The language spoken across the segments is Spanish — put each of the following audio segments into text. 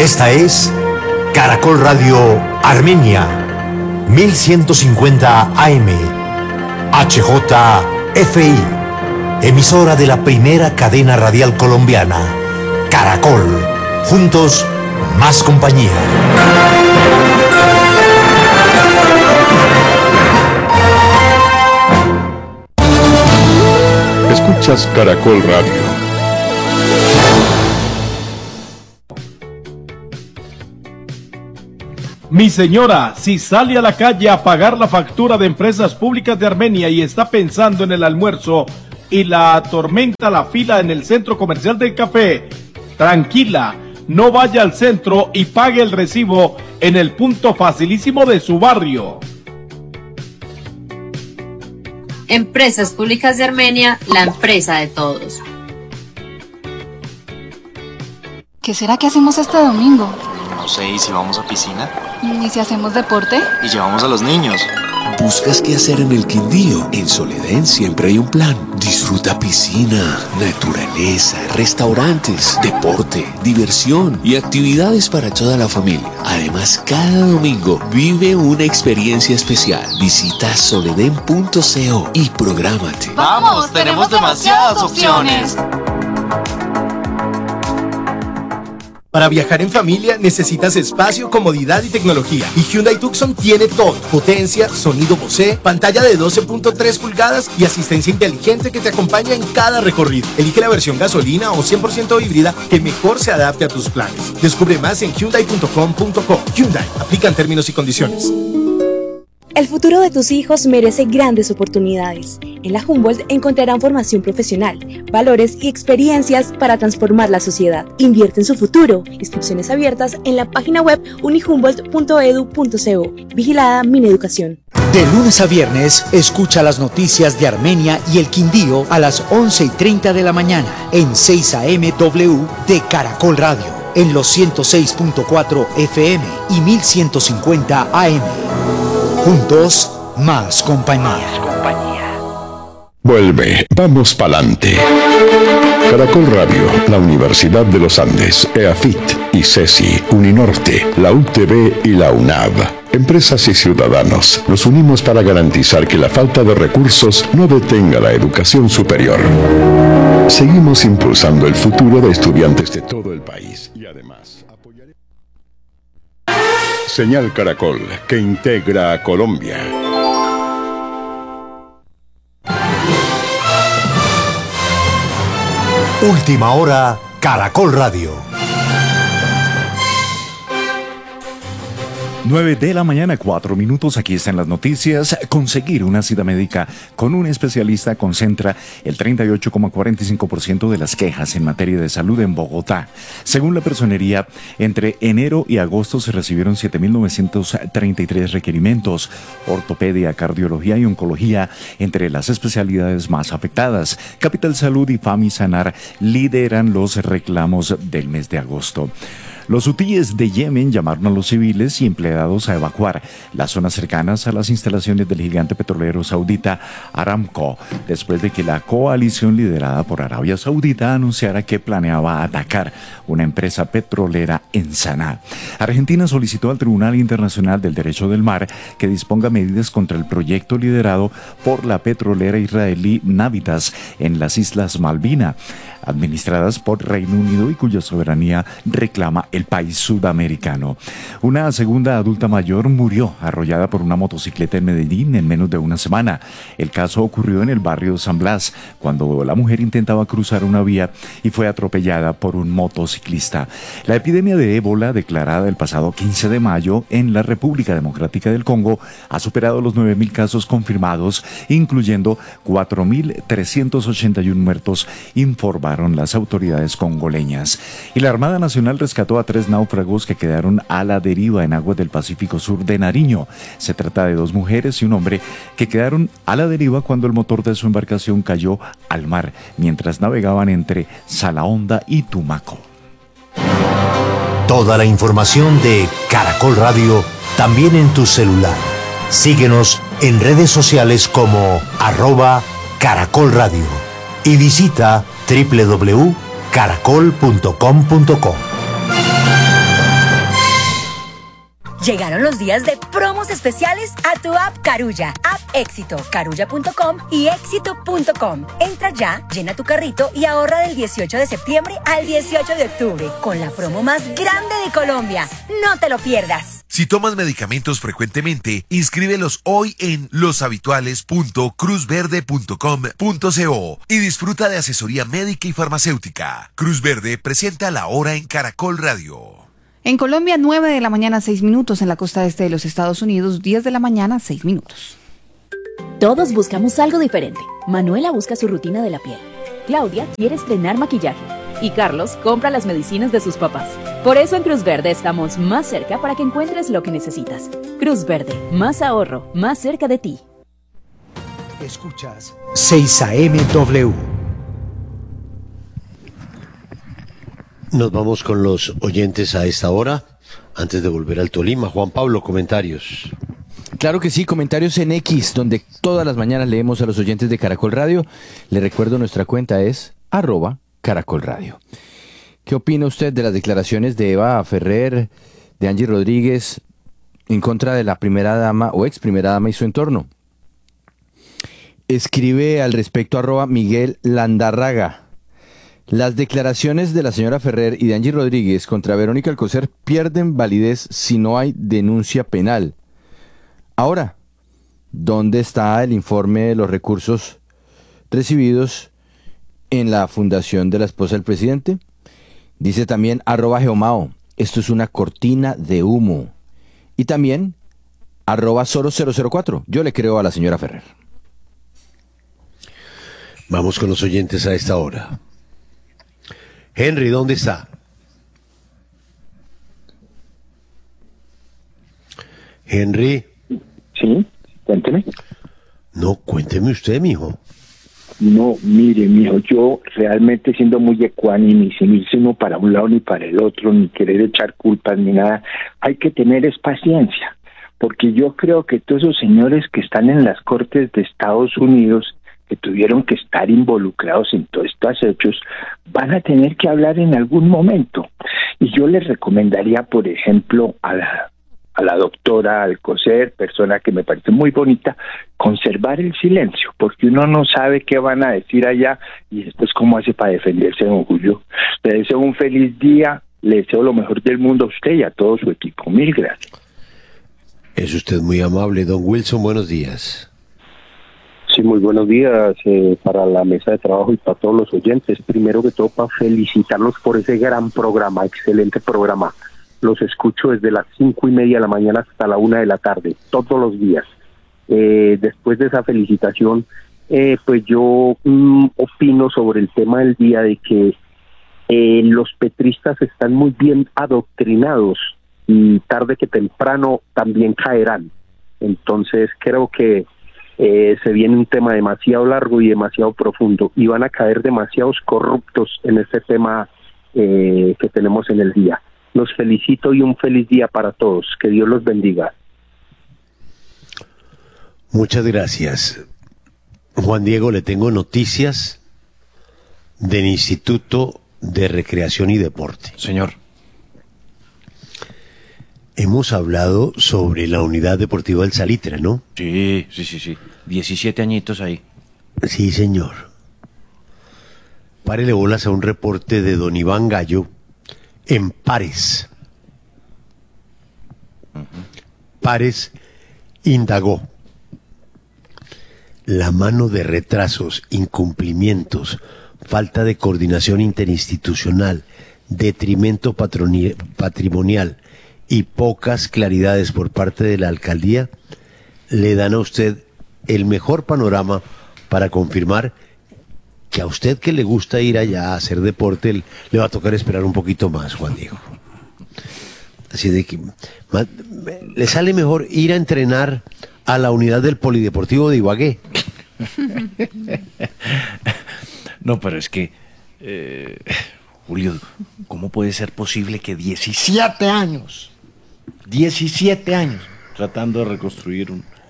Esta es Caracol Radio Armenia, 1150 AM, HJFI, emisora de la primera cadena radial colombiana, Caracol, juntos, más compañía. Escuchas Caracol Radio. Mi señora, si sale a la calle a pagar la factura de Empresas Públicas de Armenia y está pensando en el almuerzo y la atormenta la fila en el centro comercial del café, tranquila, no vaya al centro y pague el recibo en el punto facilísimo de su barrio. Empresas Públicas de Armenia, la empresa de todos. ¿Qué será que hacemos este domingo? No sé, ¿y si vamos a piscina? ¿Y si hacemos deporte? ¿Y llevamos a los niños? ¿Buscas qué hacer en el Quindío? En Soledén siempre hay un plan. Disfruta piscina, naturaleza, restaurantes, deporte, diversión y actividades para toda la familia. Además, cada domingo vive una experiencia especial. Visita soledén.co y prográmate. ¡Vamos! ¡Tenemos demasiadas opciones! Para viajar en familia necesitas espacio, comodidad y tecnología. Y Hyundai Tucson tiene todo. Potencia, sonido Bose, pantalla de 12.3 pulgadas y asistencia inteligente que te acompaña en cada recorrido. Elige la versión gasolina o 100% híbrida que mejor se adapte a tus planes. Descubre más en hyundai.com.co. Hyundai, aplican términos y condiciones. El futuro de tus hijos merece grandes oportunidades. En la Humboldt encontrarán formación profesional, valores y experiencias para transformar la sociedad. Invierte en su futuro. Inscripciones abiertas en la página web unihumboldt.edu.co. Vigilada Mineducación. De lunes a viernes, escucha las noticias de Armenia y el Quindío a las 11:30 de la mañana en 6 AM W de Caracol Radio, en los 106.4 FM y 1150 AM. Juntos, más compañía. Vuelve, vamos pa'lante. Caracol Radio, la Universidad de los Andes, EAFIT, ICESI, Uninorte, la UTB y la UNAV. Empresas y ciudadanos, nos unimos para garantizar que la falta de recursos no detenga la educación superior. Seguimos impulsando el futuro de estudiantes de todo el país y además apoyaremos. Señal Caracol, que integra a Colombia. Última hora, Caracol Radio. 9 de la mañana, 4 minutos. Aquí están las noticias. Conseguir una cita médica con un especialista concentra el 38,45% de las quejas en materia de salud en Bogotá. Según la personería, entre enero y agosto se recibieron 7.933 requerimientos. Ortopedia, cardiología y oncología entre las especialidades más afectadas. Capital Salud y Famisanar lideran los reclamos del mes de agosto. Los hutíes de Yemen llamaron a los civiles y empleados a evacuar las zonas cercanas a las instalaciones del gigante petrolero saudita Aramco, después de que la coalición liderada por Arabia Saudita anunciara que planeaba atacar una empresa petrolera en Saná. Argentina solicitó al Tribunal Internacional del Derecho del Mar que disponga medidas contra el proyecto liderado por la petrolera israelí Navitas en las Islas Malvinas, administradas por Reino Unido y cuya soberanía reclama el país sudamericano. Una segunda adulta mayor murió arrollada por una motocicleta en Medellín en menos de una semana. El caso ocurrió en el barrio San Blas, cuando la mujer intentaba cruzar una vía y fue atropellada por un motociclista. La epidemia de ébola, declarada el pasado 15 de mayo en la República Democrática del Congo, ha superado los 9.000 casos confirmados, incluyendo 4.381 muertos, informaron las autoridades congoleñas. Y la Armada Nacional rescató a 3 náufragos que quedaron a la deriva en aguas del Pacífico Sur de Nariño. Se trata de 2 mujeres y un hombre que quedaron a la deriva cuando el motor de su embarcación cayó al mar mientras navegaban entre Salahonda y Tumaco. Toda la información de Caracol Radio también en tu celular. Síguenos en redes sociales como @Caracol Radio y visita www.caracol.com.co. Llegaron los días de promos especiales a tu app Carulla, app Éxito, carulla.com y éxito.com. Entra ya, llena tu carrito y ahorra del 18 de septiembre al 18 de octubre con la promo más grande de Colombia. No te lo pierdas. Si tomas medicamentos frecuentemente, inscríbelos hoy en loshabituales.cruzverde.com.co y disfruta de asesoría médica y farmacéutica. Cruz Verde presenta La Hora en Caracol Radio. En Colombia, 9 de la mañana, 6 minutos. En la costa este de los Estados Unidos, 10 de la mañana, 6 minutos. Todos buscamos algo diferente. Manuela busca su rutina de la piel. Claudia quiere estrenar maquillaje. Y Carlos compra las medicinas de sus papás. Por eso en Cruz Verde estamos más cerca para que encuentres lo que necesitas. Cruz Verde, más ahorro, más cerca de ti. Escuchas 6 AM-W. Nos vamos con los oyentes a esta hora, antes de volver al Tolima. Juan Pablo, comentarios. Claro que sí, comentarios en X, donde todas las mañanas leemos a los oyentes de Caracol Radio. Le recuerdo, nuestra cuenta es @Caracol Radio. ¿Qué opina usted de las declaraciones de Eva Ferrer, de Angie Rodríguez, en contra de la primera dama o ex primera dama y su entorno? Escribe al respecto @Miguel Landarraga. Las declaraciones de la señora Ferrer y de Angie Rodríguez contra Verónica Alcocer pierden validez si no hay denuncia penal. Ahora, ¿dónde está el informe de los recursos recibidos en la fundación de la esposa del presidente? Dice también @Geomao, esto es una cortina de humo. Y también @Soro004, yo le creo a la señora Ferrer. Vamos con los oyentes a esta hora. Henry, ¿dónde está? Henry. Sí, cuénteme. No, cuénteme usted, mijo. No, mire, mijo, yo realmente siendo muy ecuánime, sin irse uno para un lado ni para el otro, ni querer echar culpas ni nada, hay que tener es paciencia, porque yo creo que todos esos señores que están en las cortes de Estados Unidos, que tuvieron que estar involucrados en todos estos hechos, van a tener que hablar en algún momento. Y yo les recomendaría, por ejemplo, a la doctora Alcocer, persona que me parece muy bonita, conservar el silencio, porque uno no sabe qué van a decir allá y después cómo hace para defenderse, don Julio. Le deseo un feliz día, le deseo lo mejor del mundo a usted y a todo su equipo. Mil gracias. Es usted muy amable. Don Wilson, buenos días. Sí, muy buenos días para la mesa de trabajo y para todos los oyentes. Primero que todo, para felicitarlos por ese gran programa, excelente programa. Los escucho desde las 5:30 de la mañana hasta la 1 de la tarde, todos los días. Después de esa felicitación, pues yo opino sobre el tema del día de que los petristas están muy bien adoctrinados y tarde que temprano también caerán. Entonces creo que se viene un tema demasiado largo y demasiado profundo y van a caer demasiados corruptos en este tema que tenemos en el día. Los felicito y un feliz día para todos. Que Dios los bendiga. Muchas gracias. Juan Diego, le tengo noticias del Instituto de Recreación y Deporte. Señor. Hemos hablado sobre la unidad deportiva del Salitre, ¿no? Sí. 17 añitos ahí. Sí, señor. Párele bolas a un reporte de don Iván Gallo en Pares. Pares indagó la mano de retrasos, incumplimientos, falta de coordinación interinstitucional, detrimento patrimonial y pocas claridades por parte de la alcaldía le dan a usted el mejor panorama para confirmar que a usted que le gusta ir allá a hacer deporte le va a tocar esperar un poquito más, Juan Diego. Así de que le sale mejor ir a entrenar a la unidad del Polideportivo de Ibagué. No, pero es que Julio, ¿cómo puede ser posible que 17 años tratando de reconstruir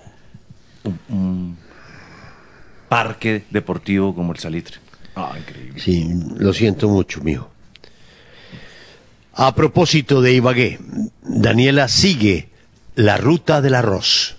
un parque deportivo como el Salitre? Increíble. Sí, lo siento mucho, mijo. A propósito de Ibagué, Daniela sigue La ruta del arroz.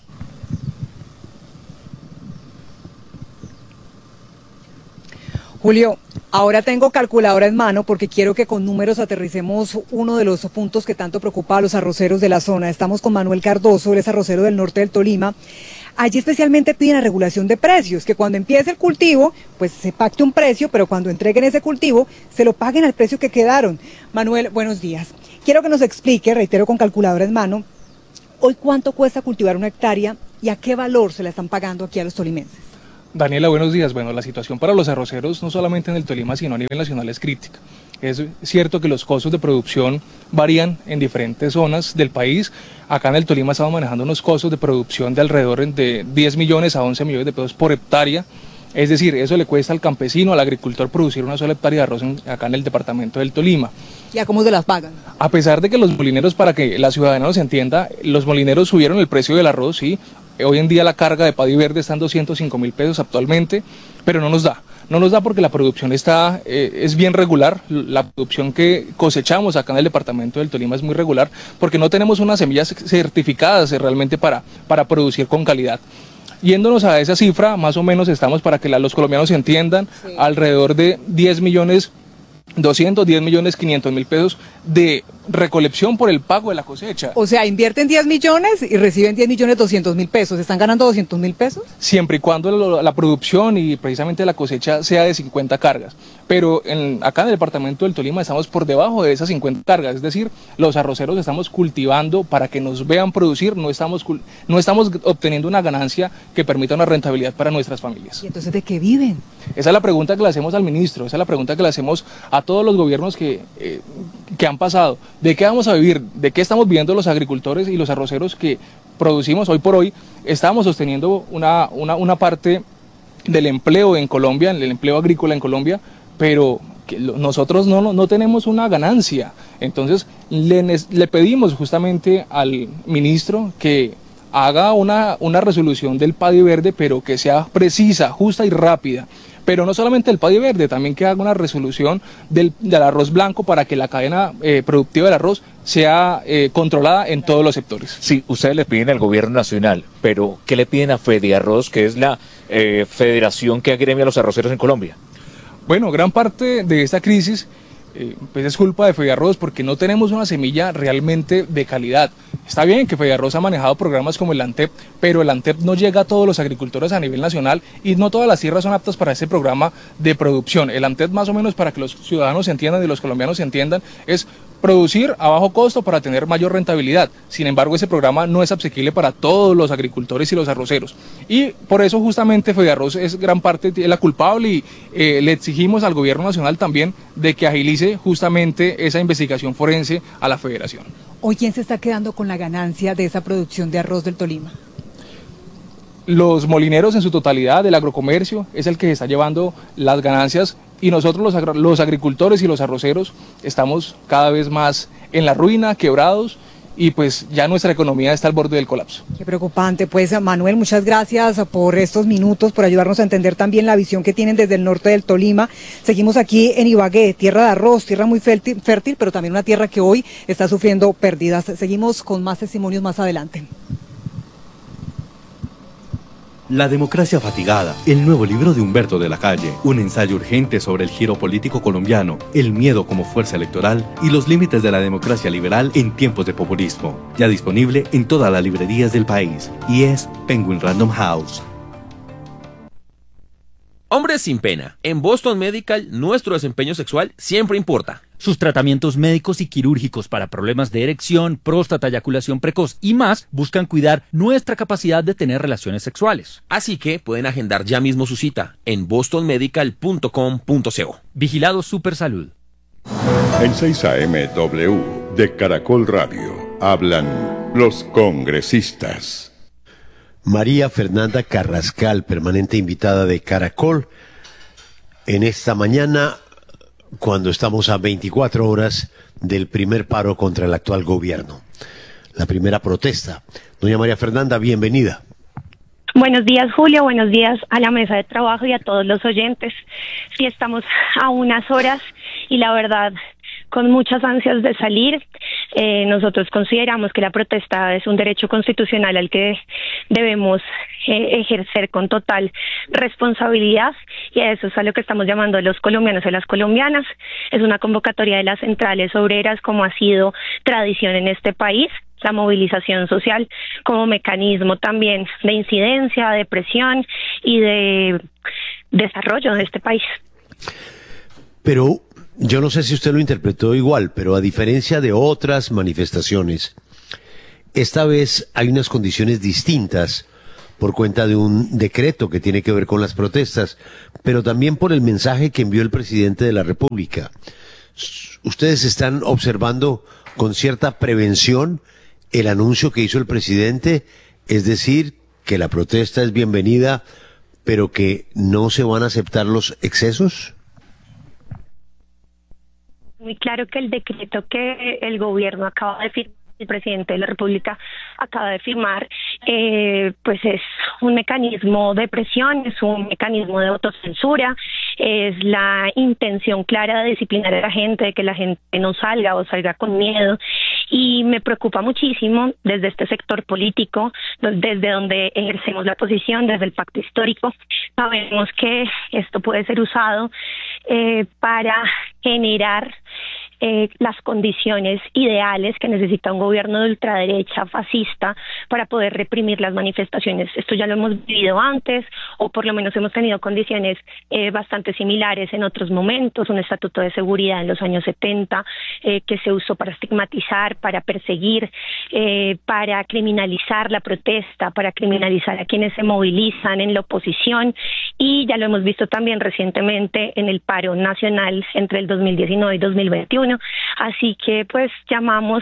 Julio, ahora tengo calculadora en mano porque quiero que con números aterricemos uno de los puntos que tanto preocupa a los arroceros de la zona. Estamos con Manuel Cardoso, él es arrocero del norte del Tolima. Allí especialmente piden la regulación de precios, que cuando empiece el cultivo, pues se pacte un precio, pero cuando entreguen ese cultivo, se lo paguen al precio que quedaron. Manuel, buenos días. Quiero que nos explique, reitero con calculadora en mano, hoy cuánto cuesta cultivar una hectárea y a qué valor se la están pagando aquí a los tolimenses. Daniela, buenos días. Bueno, la situación para los arroceros, no solamente en el Tolima, sino a nivel nacional, es crítica. Es cierto que los costos de producción varían en diferentes zonas del país. Acá en el Tolima estamos manejando unos costos de producción de alrededor de 10 millones a 11 millones de pesos por hectárea. Es decir, eso le cuesta al campesino, al agricultor, producir una sola hectárea de arroz acá en el departamento del Tolima. ¿Y a cómo se las pagan? A pesar de que los molineros, para que la ciudadanía nos entienda, los molineros subieron el precio del arroz, sí. Hoy en día la carga de Paddy Verde está en 205.000 pesos actualmente, pero no nos da. No nos da porque la producción es bien regular. La producción que cosechamos acá en el departamento del Tolima es muy regular porque no tenemos unas semillas certificadas realmente para producir con calidad. Yéndonos a esa cifra, más o menos estamos, para que los colombianos entiendan, sí, alrededor de 10.500.000 pesos de recolección por el pago de la cosecha. O sea, invierten 10 millones y reciben 10.200.000 pesos. ¿Están ganando 200.000 pesos? Siempre y cuando la producción y precisamente la cosecha sea de 50 cargas. Pero acá en el departamento del Tolima estamos por debajo de esas 50 cargas. Es decir, los arroceros estamos cultivando para que nos vean producir, no estamos obteniendo una ganancia que permita una rentabilidad para nuestras familias. ¿Y entonces de qué viven? Esa es la pregunta que le hacemos al ministro, esa es la pregunta que le hacemos a todos los gobiernos que han pasado. ¿De qué vamos a vivir? ¿De qué estamos viviendo los agricultores y los arroceros que producimos hoy por hoy? Estamos sosteniendo una parte del empleo en Colombia, el empleo agrícola en Colombia, pero que nosotros no tenemos una ganancia. Entonces le pedimos justamente al ministro que haga una resolución del Paddy Verde, pero que sea precisa, justa y rápida. Pero no solamente el Paddy Verde, también que haga una resolución del arroz blanco para que la cadena productiva del arroz sea controlada en todos los sectores. Sí, ustedes le piden al gobierno nacional, pero ¿qué le piden a Fediarroz, que es la federación que agremia a los arroceros en Colombia? Bueno, gran parte de esta crisis pues es culpa de Fediarroz porque no tenemos una semilla realmente de calidad. Está bien que Fediarroz ha manejado programas como el ANTEP, pero el ANTEP no llega a todos los agricultores a nivel nacional y no todas las tierras son aptas para ese programa de producción. El ANTEP, más o menos, para que los ciudadanos entiendan y los colombianos entiendan, es producir a bajo costo para tener mayor rentabilidad. Sin embargo, ese programa no es asequible para todos los agricultores y los arroceros. Y por eso justamente Fediarroz es gran parte de la culpable y le exigimos al gobierno nacional también de que agilice justamente esa investigación forense a la federación. ¿Hoy quién se está quedando con la ganancia de esa producción de arroz del Tolima? Los molineros en su totalidad, del agrocomercio, es el que está llevando las ganancias y nosotros los agricultores y los arroceros estamos cada vez más en la ruina, quebrados, y pues ya nuestra economía está al borde del colapso. Qué preocupante. Pues Manuel, muchas gracias por estos minutos, por ayudarnos a entender también la visión que tienen desde el norte del Tolima. Seguimos aquí en Ibagué, tierra de arroz, tierra muy fértil, pero también una tierra que hoy está sufriendo pérdidas. Seguimos con más testimonios más adelante. La democracia fatigada, el nuevo libro de Humberto de la Calle, un ensayo urgente sobre el giro político colombiano, el miedo como fuerza electoral y los límites de la democracia liberal en tiempos de populismo. Ya disponible en todas las librerías del país y es Penguin Random House. Hombres sin pena. En Boston Medical, nuestro desempeño sexual siempre importa. Sus tratamientos médicos y quirúrgicos para problemas de erección, próstata, eyaculación precoz y más buscan cuidar nuestra capacidad de tener relaciones sexuales. Así que pueden agendar ya mismo su cita en bostonmedical.com.co. Vigilado Supersalud. En 6 AM W de Caracol Radio hablan los congresistas. María Fernanda Carrascal, permanente invitada de Caracol, en esta mañana, cuando estamos a 24 horas del primer paro contra el actual gobierno, la primera protesta. Doña María Fernanda, bienvenida. Buenos días, Julio, buenos días a la mesa de trabajo y a todos los oyentes. Sí, estamos a unas horas y la verdad, con muchas ansias de salir. Nosotros consideramos que la protesta es un derecho constitucional al que debemos ejercer con total responsabilidad, y a eso es a lo que estamos llamando los colombianos y las colombianas. Es una convocatoria de las centrales obreras, como ha sido tradición en este país, la movilización social como mecanismo también de incidencia, de presión y de desarrollo de este país. Pero yo no sé si usted lo interpretó igual, pero a diferencia de otras manifestaciones, esta vez hay unas condiciones distintas por cuenta de un decreto que tiene que ver con las protestas, pero también por el mensaje que envió el presidente de la República. ¿Ustedes están observando con cierta prevención el anuncio que hizo el presidente? Es decir, que la protesta es bienvenida, pero que no se van a aceptar los excesos. Muy claro que el decreto que el gobierno acaba de firmar, el presidente de la República acaba de firmar, pues es un mecanismo de presión, es un mecanismo de autocensura, es la intención clara de disciplinar a la gente, de que la gente no salga o salga con miedo. Y me preocupa muchísimo desde este sector político, desde donde ejercemos la posición, desde el pacto histórico. Sabemos que esto puede ser usado para generar las condiciones ideales que necesita un gobierno de ultraderecha fascista para poder reprimir las manifestaciones. Esto ya lo hemos vivido antes, o por lo menos hemos tenido condiciones bastante similares en otros momentos. Un estatuto de seguridad en los años 70 que se usó para estigmatizar, para perseguir, para criminalizar la protesta, para criminalizar a quienes se movilizan en la oposición, y ya lo hemos visto también recientemente en el paro nacional entre el 2019 y 2021. Así que pues llamamos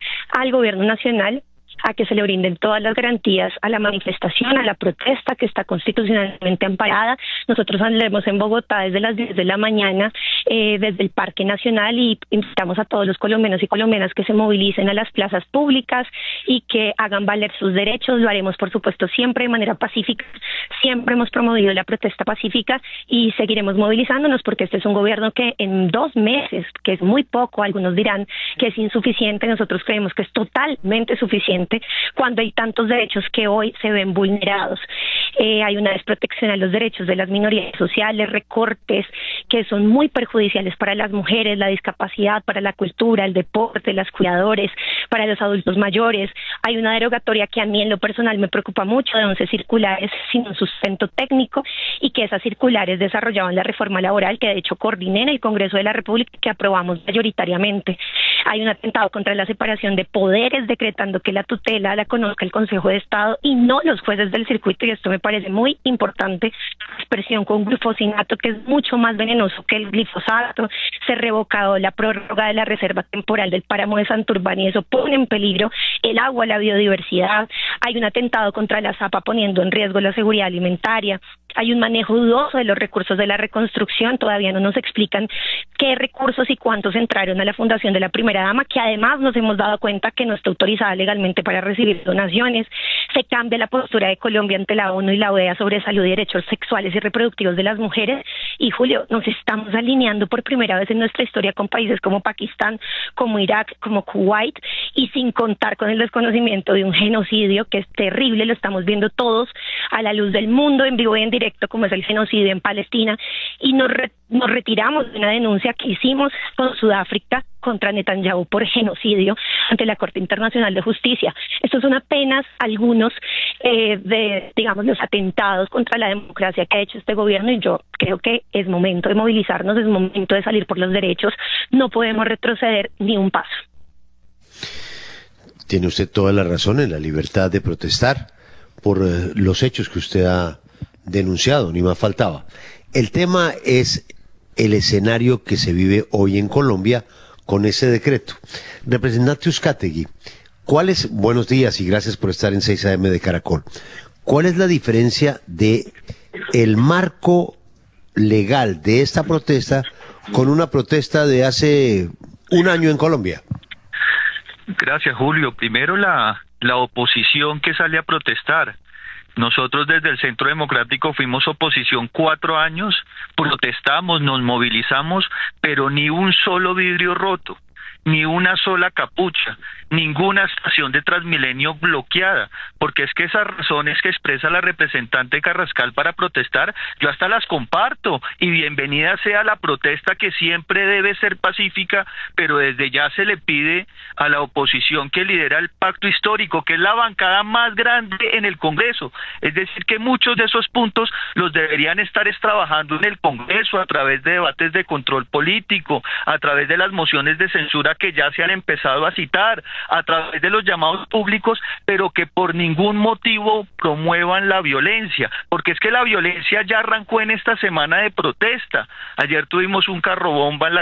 al gobierno nacional a que se le brinden todas las garantías a la manifestación, a la protesta que está constitucionalmente amparada. Nosotros andremos en Bogotá desde las 10 de la mañana, desde el Parque Nacional, y invitamos a todos los colombianos y colombianas que se movilicen a las plazas públicas y que hagan valer sus derechos. Lo haremos, por supuesto, siempre de manera pacífica. Siempre hemos promovido la protesta pacífica y seguiremos movilizándonos, porque este es un gobierno que en 2 meses, que es muy poco, algunos dirán que es insuficiente, nosotros creemos que es totalmente suficiente cuando hay tantos derechos que hoy se ven vulnerados. Hay una desprotección a los derechos de las minorías sociales, recortes que son muy perjudiciales para las mujeres, la discapacidad, para la cultura, el deporte, las cuidadores, para los adultos mayores. Hay una derogatoria que a mí en lo personal me preocupa mucho, de 11 circulares sin un sustento técnico, y que esas circulares desarrollaban la reforma laboral que de hecho coordiné en el Congreso de la República, que aprobamos mayoritariamente. Hay un atentado contra la separación de poderes, decretando que la tutela la conozca el Consejo de Estado y no los jueces del circuito, y esto me parece muy importante. Expresión con glufosinato, que es mucho más venenoso que el glifosato. Se ha revocado la prórroga de la reserva temporal del páramo de Santurbán, y eso pone en peligro el agua, la biodiversidad. Hay un atentado contra la Zapa, poniendo en riesgo la seguridad alimentaria. Hay un manejo dudoso de los recursos de la reconstrucción. Todavía no nos explican qué recursos y cuántos entraron a la fundación de la primera dama, que además nos hemos dado cuenta que no está autorizada legalmente para recibir donaciones. Se cambia la postura de Colombia ante la ONU y la OEA sobre salud y derechos sexuales y reproductivos de las mujeres. Y Julio, nos estamos alineando por primera vez en nuestra historia con países como Pakistán, como Irak, como Kuwait, y sin contar con el desconocimiento de un genocidio que es terrible. Lo estamos viendo todos a la luz del mundo, en vivo y en directo, como es el genocidio en Palestina, y nos retiramos de una denuncia que hicimos con Sudáfrica contra Netanyahu por genocidio ante la Corte Internacional de Justicia. Estos son apenas algunos de, digamos, los atentados contra la democracia que ha hecho este gobierno, y yo creo que es momento de movilizarnos, es momento de salir por los derechos. No podemos retroceder ni un paso. Tiene usted toda la razón en la libertad de protestar por los hechos que usted ha denunciado, ni más faltaba. El tema es el escenario que se vive hoy en Colombia con ese decreto. Representante Uzcategui, buenos días y gracias por estar en 6 AM de Caracol. ¿Cuál es la diferencia de el marco legal de esta protesta con una protesta de hace un año en Colombia? Gracias, Julio. Primero, la oposición que sale a protestar. Nosotros desde el Centro Democrático fuimos oposición 4 años, protestamos, nos movilizamos, pero ni un solo vidrio roto. ni una sola capucha, ninguna estación de Transmilenio bloqueada, porque es que esas razones que expresa la representante Carrascal para protestar, yo hasta las comparto, y bienvenida sea la protesta, que siempre debe ser pacífica, pero desde ya se le pide a la oposición que lidera el pacto histórico, que es la bancada más grande en el Congreso, es decir, que muchos de esos puntos los deberían estar trabajando en el Congreso a través de debates de control político, a través de las mociones de censura que ya se han empezado a citar, a través de los llamados públicos, pero que por ningún motivo promuevan la violencia, porque es que la violencia ya arrancó en esta semana de protesta. Ayer tuvimos un carro bomba en la